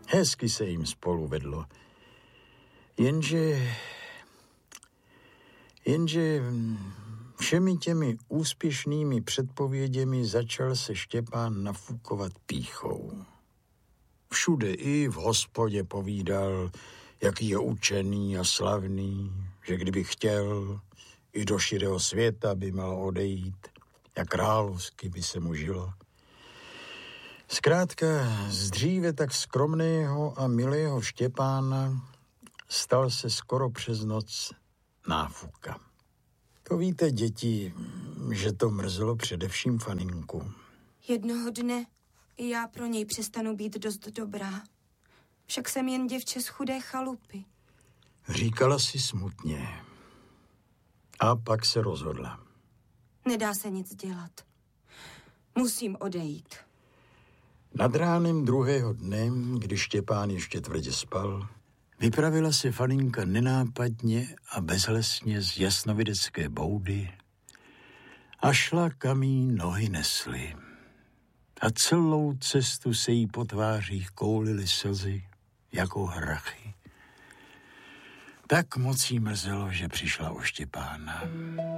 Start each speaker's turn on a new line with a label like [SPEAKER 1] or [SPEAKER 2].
[SPEAKER 1] Hezky se jim spolu vedlo. Jenže všemi těmi úspěšnými předpověděmi začal se Štěpán nafukovat pýchou. Všude i v hospodě povídal, jaký je učený a slavný, že kdyby chtěl, i do širého světa by mal odejít, jak královsky by se mu žilo. Zkrátka, z dříve tak skromného a milého Štěpána stal se skoro přes noc náfuka. To víte, děti, že to mrzelo především Faninku.
[SPEAKER 2] Jednoho dne i já pro něj přestanu být dost dobrá. Však jsem jen děvče z chudé chalupy.
[SPEAKER 1] Říkala si smutně. A pak se rozhodla.
[SPEAKER 2] Nedá se nic dělat. Musím odejít.
[SPEAKER 1] Nad ránem druhého dne, když Štěpán ještě tvrdě spal, vypravila se Faninka nenápadně a bezhlesně z jasnovidecké boudy a šla, kam jí nohy nesly. A celou cestu se jí po tvářích koulily slzy jako hrachy. Tak moc jí mrzelo, že přišla o Štěpána.